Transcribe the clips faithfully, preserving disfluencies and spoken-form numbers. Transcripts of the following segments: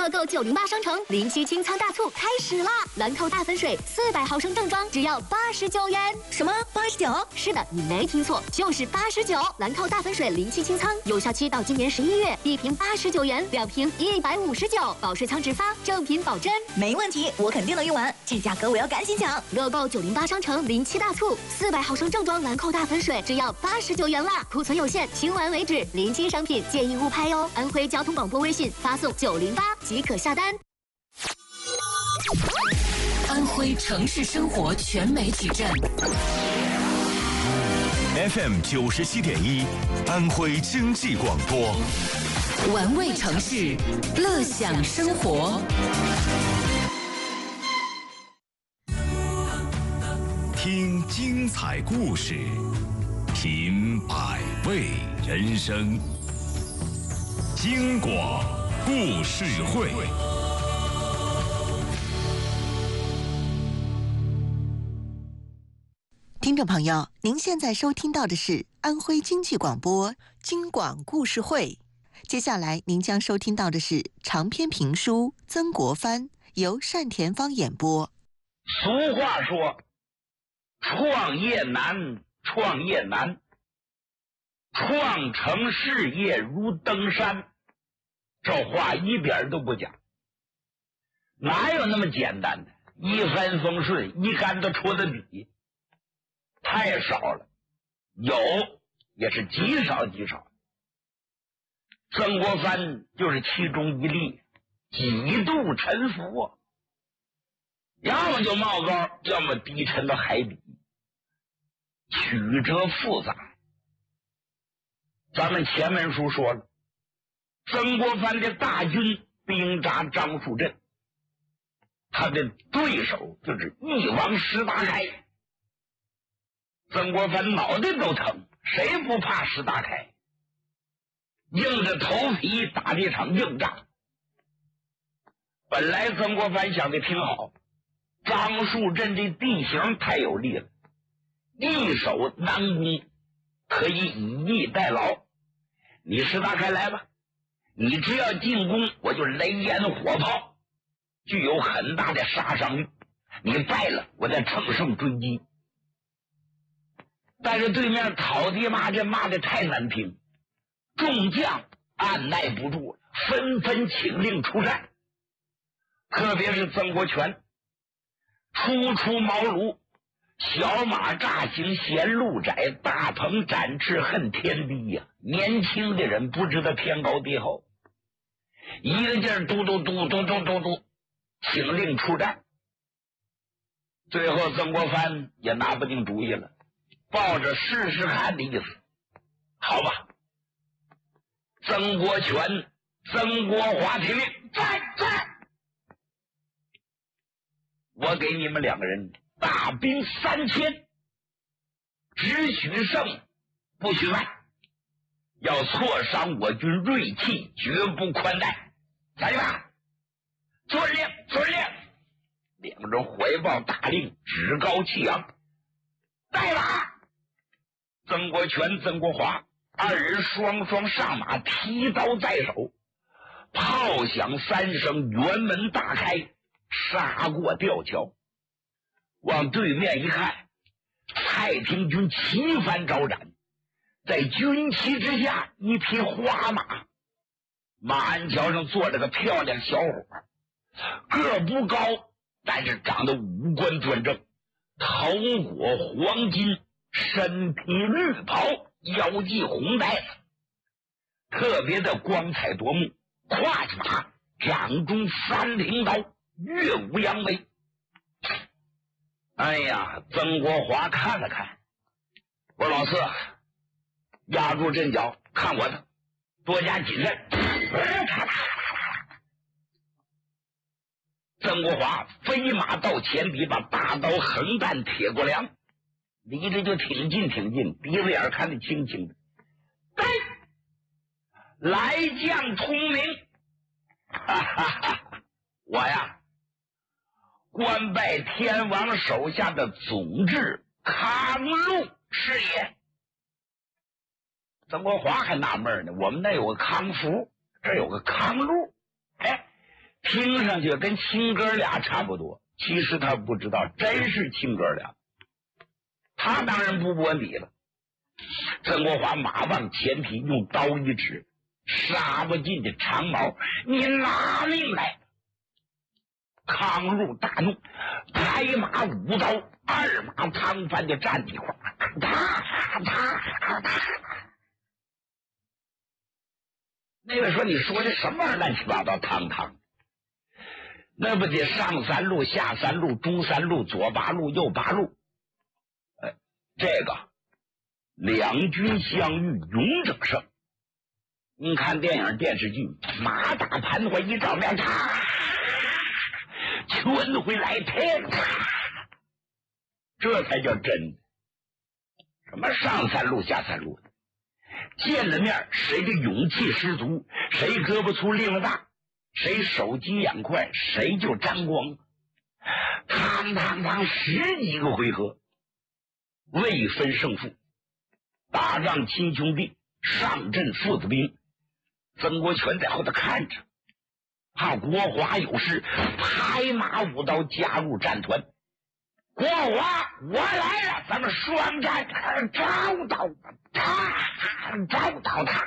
乐购九零八商城零七清仓大促开始啦！兰蔻大粉水四百毫升正装只要八十九元。 什么八十九？ 是的，你没听错，就是八十九。兰蔻大粉水零七清仓有效期到今年十一月，一瓶八十九元，两瓶一百五十九，保税仓直发，正品保真。 没问题，我肯定能用完，这价格我要赶紧抢！ 乐购九零八商城零七大促，四百毫升正装兰蔻大粉水只要八十九元啦，库存有限，清完为止，临期商品建议勿拍哦。安徽交通广播微信发送九零八即可下单。 安徽城市生活全媒体站 F M 九十七点一，安徽经济广播， 玩味城市，乐享生活。 听精彩故事，品百味人生。京广故事会。 听众朋友，您现在收听到的是安徽经济广播京广故事会。接下来您将收听到的是长篇评书《曾国藩》，由单田芳演播。 俗话说，创业难，创业难，创成事业如登山。这话一点都不假，哪有那么简单的一帆风顺一竿子戳的底？太少了，有也是极少极少。曾国藩就是其中一例，几度沉浮啊，要么就冒高，要么低沉到海底，曲折复杂。咱们前文书说了，曾国藩的大军兵扎樟树镇，他的对手就是翼王石达开。曾国藩脑袋都疼，谁不怕石达开？硬着头皮打这场硬仗。本来曾国藩想的挺好，樟树镇这地形太有利了，易守难攻，可以以逸待劳。你石达开来吧，你只要进攻，我就雷烟火炮，具有很大的杀伤力。你败了，我再乘胜追击。但是对面讨敌骂阵骂的太难听，众将按耐不住，纷纷请令出战。特别是曾国荃，初出茅庐，小马乍行嫌路窄，大鹏展翅恨天低呀、啊！年轻的人不知道天高地厚，一个劲儿嘟嘟嘟嘟嘟嘟嘟请令出战。最后曾国藩也拿不定主意了，抱着试试看的意思，好吧。曾国荃、曾国华听令，战战！我给你们两个人大兵三千，只许胜不许败，要挫伤我军锐气，绝不宽待。来吧，遵令，遵令！两人怀抱大令，趾高气扬。带马！曾国荃、曾国华二人双双上马，提刀在手，炮响三声，辕门大开，杀过吊桥。往对面一看，太平军旗帆招展，在军旗之下一匹花马，马鞍桥上坐着个漂亮小伙，个不高，但是长得五官端正，头裹黄金，身披绿袍，腰系红带子，特别的光彩夺目。跨着马，掌中三挺刀，耀武扬威。哎呀，曾国华看了看，我说老四，压住阵脚，看我的，多加谨慎。曾国华飞马到前笔，把大刀横担铁过梁，离着就挺近挺近，鼻子眼看得清清的。对，来将通明，哈哈哈！我呀，官拜天王手下的总制康禄是也。曾国华还纳闷呢，我们那有个康福，这有个康禄，哎， 听上去跟亲哥俩差不多，其实他不知道真是亲哥俩。他当然不摸底了。曾国华马往前劈，用刀一指，杀不尽的长矛，你拿命来！康禄大怒，拍马舞刀，二马趟翻就站一块儿，他他他。那个说：“你说这什么玩意儿乱七八糟，堂堂？那不得上三路、下三路、中三路、左八路、右八路？哎，这个两军相遇，勇者胜。你看电影、电视剧，马打盘桓一照面，嚓，全回来，天嚓，这才叫真的。什么上三路、下三路的？”见了面，谁的勇气十足，谁胳膊粗力量大，谁手疾眼快，谁就沾光。汤汤汤，十几个回合，未分胜负。打仗亲兄弟，上阵父子兵。曾国荃在后头看着，怕国华有事，拍马舞刀加入战团。国华，我来了，咱们双战，找到他，找到他。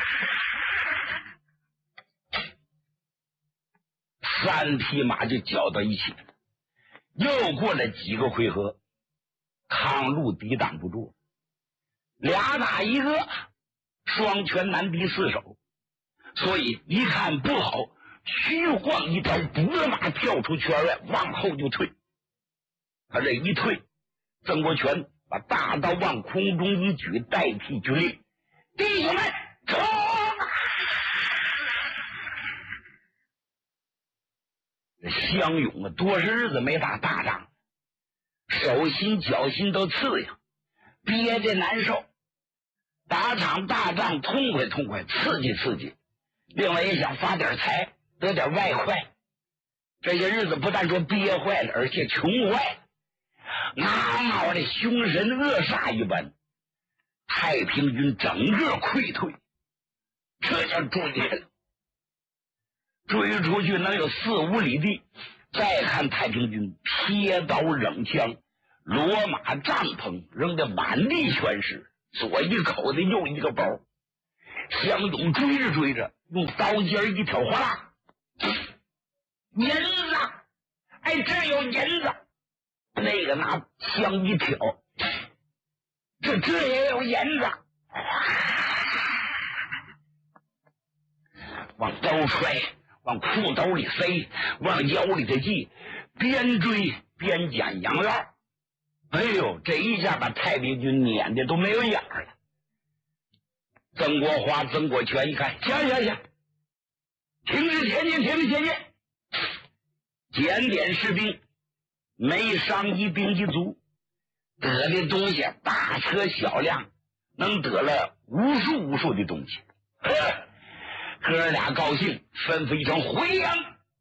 三匹马就搅到一起了。又过了几个回合，康禄抵挡不住，俩打一个，双拳难敌四手，所以一看不好，虚晃一刀，拨马跳出圈外，往后就退。他这一退，曾国荃把大刀往空中一举，代替军令：“弟兄们，冲啊！”湘勇啊，多少日子没打大仗，手心脚心都刺痒，憋得难受。打场大仗痛快痛快，刺激刺激。另外也想发点财，得点外快。这些日子不但说憋坏了，而且穷坏了。嗷嗷的凶神恶煞一般，太平军整个溃退，这叫追了，追出去能有四五里地。再看太平军撇刀扔枪，骡马帐篷扔得满地全是，左一口的右一个包。湘勇追着追着，用刀尖一挑，哗啦，银子！哎，这有银子！那个拿枪一挑，这这也有银子，往兜揣，往裤兜里塞，往腰里头系，边追边捡洋药。哎呦，这一下把太平军撵的都没有眼儿了。曾国华、曾国荃一看，行行行，停止前进，停止前进，检点士兵。没伤一兵一卒，得的东西大车小辆，能得了无数无数的东西。哥俩高兴，吩咐一声回营，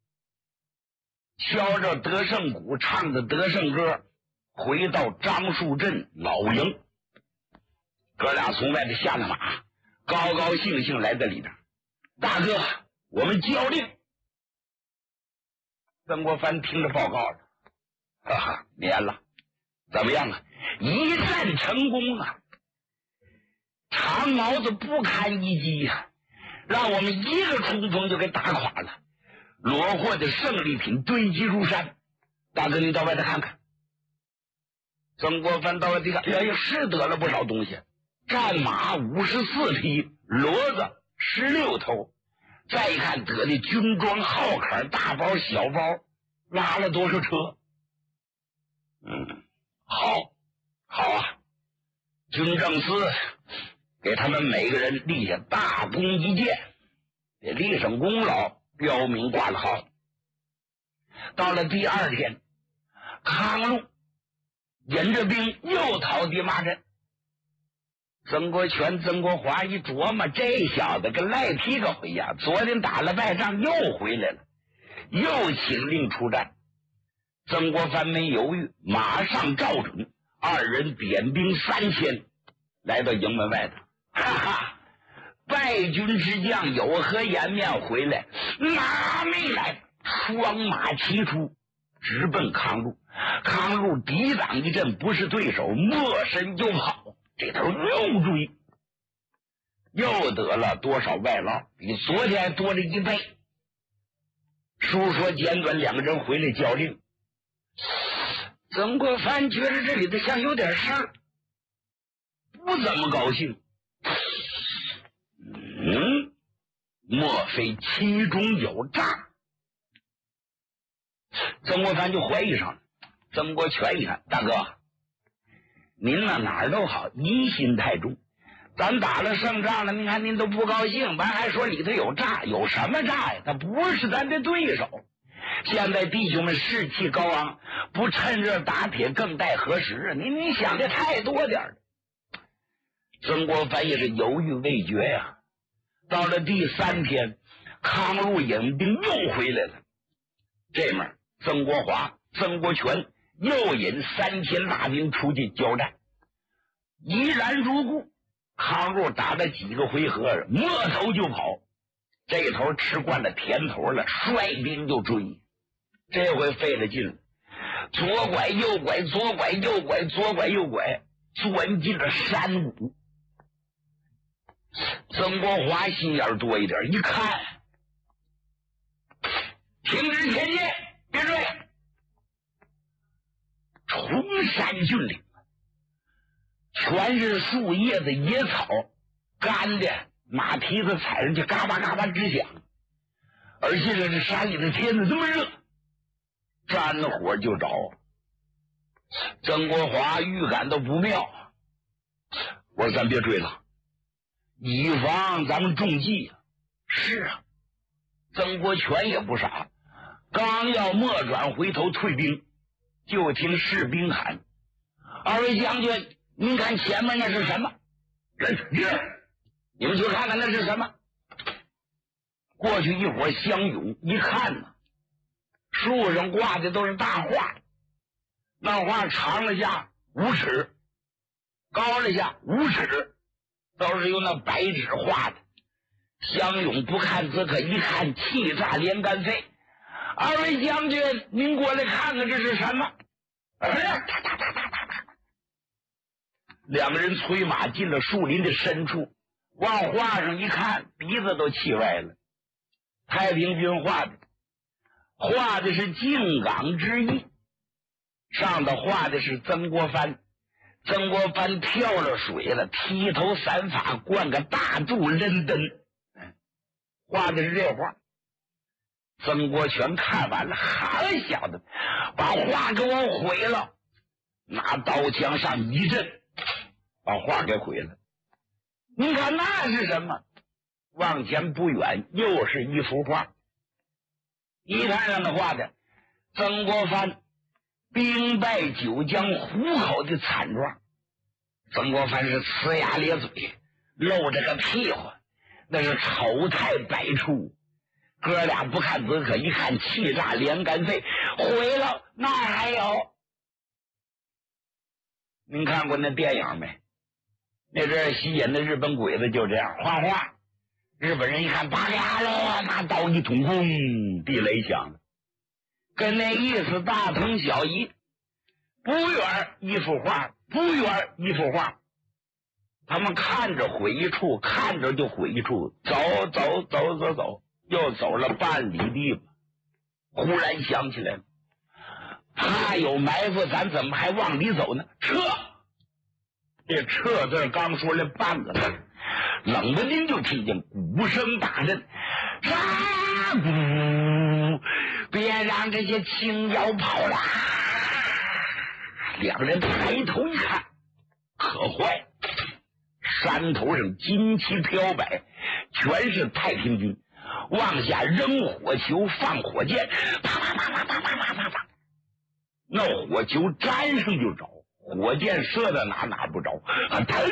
敲着得胜鼓，唱着得胜歌，回到樟树镇老营。哥俩从外头下了马，高高兴兴来到里边。大哥，我们交令。曾国藩听着报告了。哈哈，免了，怎么样啊？一战成功啊！长毛子不堪一击呀、啊，让我们一个冲锋就给打垮了。罗获的胜利品堆积如山。大哥，你到外头看看。曾国藩到外头看，哎呀，是得了不少东西，战马五十四匹，骡子十六头。再一看，得的军装、号坎、大包、小包，拉了多少车？嗯，好，好啊！军政司给他们每个人立下大功一件，得立上功劳，标明挂了号。到了第二天，康禄引着兵又逃敌马阵。曾国荃、曾国华一琢磨，这小子跟赖皮狗一样，昨天打了败仗又回来了，又请令出战。曾国藩没犹豫，马上照准，二人点兵三千，来到营门外头。哈哈，败军之将有何颜面回来？拿命来！ 双马齐出，直奔康禄。康禄抵挡一阵不是对手，没身就跑。这头又追，又得了多少外劳，比昨天多了一倍。书说简短，两个人回来交令。曾国藩觉得这里头像有点事儿，不怎么高兴。嗯，莫非其中有诈？曾国藩就怀疑上了。曾国荃一看，大哥，您呢哪儿都好，疑心太重。咱打了胜仗了，您看您都不高兴，完还说里头有诈，有什么诈呀？他不是咱的对手。现在弟兄们士气高昂，不趁热打铁更待何时啊？您您想的太多点了。曾国藩也是犹豫未决呀。到了第三天，康禄引兵又回来了。这面曾国华、曾国荃又引三千大兵出去交战，依然如故。康禄打了几个回合，摸头就跑。这头吃惯了甜头了，率兵就追。这回费了劲了，左拐右拐，左拐右拐，左拐右拐，钻进了山谷。曾国华心眼多一点，一看，停止前进，别追。崇山峻岭，全是树叶子、野草，干的马蹄子踩上去嘎巴嘎巴直响。而且这是山里的天子这么热，沾了火就着。曾国华预感到不妙，我说咱别追了，以防咱们中计。是啊，曾国荃也不傻，刚要默转回头退兵，就听士兵喊：“二位将军，您看前面那是什么？”你们去看看那是什么。过去一伙相拥，一看呢，树上挂的都是大画，那画长了下五尺，高了下五尺，都是用那白纸画的。相拥不看则可，一看气炸连肝肺。二位将军，您过来看看这是什么？两个人催马进了树林的深处，往画上一看，鼻子都气歪了。太平军画的，画的是靖港之役，上头画的是曾国藩。曾国藩跳了水了，披头散发，灌个大肚扔灯，画的是这画。曾国荃看完了，好小子，把画给我毁了，拿刀枪上一阵，把画给毁了。您看那是什么？往前不远，又是一幅画。一看上的画的曾国藩兵败九江虎口的惨状。曾国藩是呲牙咧嘴，露着个屁股，那是丑态百出。哥俩不看则可，一看气炸连肝肺，毁了。那还有，您看过那电影没？那阵吸引的日本鬼子就这样画画，日本人一看拔牙了，拿刀一捅，轰，地雷响了，跟那意思大同小异。不远一幅画，不远一幅画，他们看着毁一处，看着就毁一处，走走走走走，又走了半里地吧，忽然想起来了，怕有埋伏，咱怎么还往里走呢？撤！这撤字刚说了半个字，冷不丁就听见鼓声大震，杀鼓！别让这些青妖跑了！两人抬头一看，可坏！山头上金旗飘摆，全是太平军，往下扔火球，放火箭，啪啪啪啪啪啪啪啪啪，那火球沾上就着，火箭射到哪哪不着，啊，腾！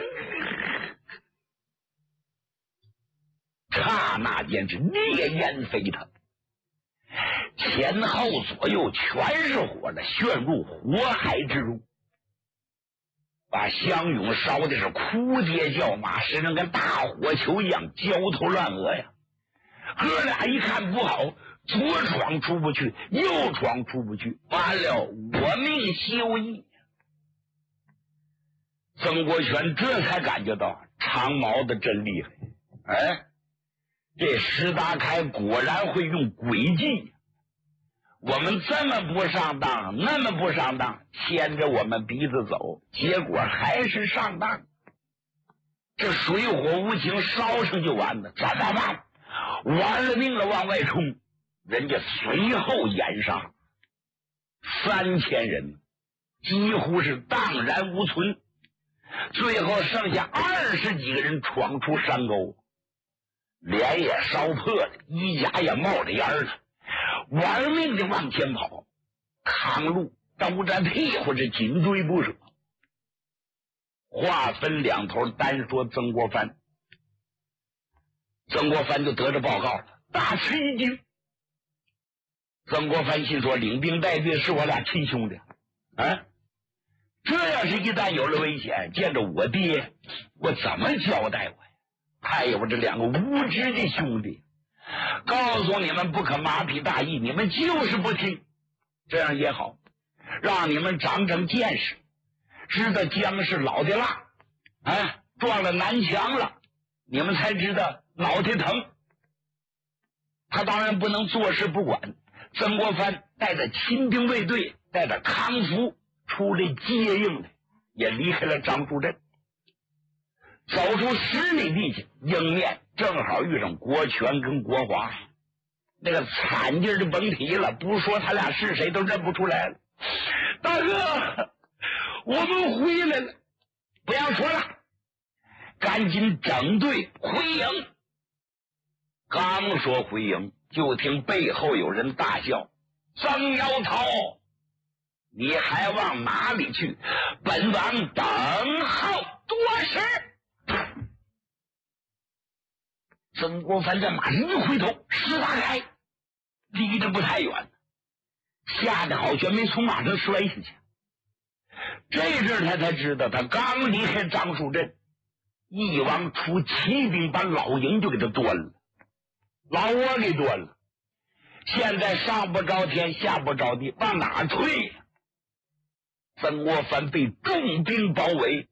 刹那间是烈焰飞腾，前后左右全是火的，旋入火海之中，把湘勇烧的是哭爹叫骂，身上跟大火球一样，焦头烂额呀！ 哥俩一看不好，左闯出不去，右闯出不去，完了，我命休矣。曾国荃这才感觉到长毛的真厉害，哎，这石达开果然会用诡计。我们这么不上当，那么不上当，牵着我们鼻子走，结果还是上当。这水火无情，烧上就完了，怎么办？玩了命了往外冲，人家随后掩杀三千人，几乎是荡然无存。最后剩下二十几个人闯出山沟，脸也烧破了，衣甲也冒着烟了，玩命的往前跑。康禄都在屁股是紧追不舍。话分两头，单说曾国藩。曾国藩就得着报告了，大吃一惊。曾国藩心说，领兵带队是我俩亲兄弟啊，这要是一旦有了危险，见着我爹，我怎么交代我呀？还有这两个无知的兄弟，告诉你们不可马匹大意，你们就是不听。这样也好，让你们长长见识，知道姜是老的辣，啊，撞了南墙了，你们才知道脑袋疼。他当然不能坐视不管。曾国藩带着亲兵卫队，带着康福出来接应的，也离开了张树镇，走出十里地去，迎面正好遇上国权跟国华，那个惨劲就甭提了，不说他俩是谁都认不出来了。大哥，我们回来了，不要说了，赶紧整队回营。刚说回营，就听背后有人大笑：“曾姚涛，你还往哪里去？本王等候多时。”曾国藩在马上一回头，石达开离得不太远，吓得好悬没从马上摔下去。这阵他才知道，他刚离开张树镇，义王出骑兵把老营就给他端了，老窝给端了。现在上不着天下不着地，往哪退呀？曾国藩被重兵包围，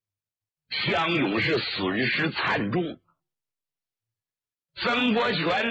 枪勇是损失惨重。曾国荃